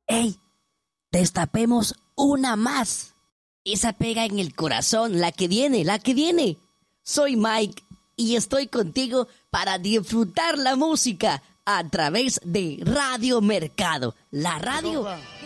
¡Ey! Destapemos una más. Esa pega en el corazón, la que viene, la que viene. Soy Mike y estoy contigo para disfrutar la música a través de Radio Mercado, la radio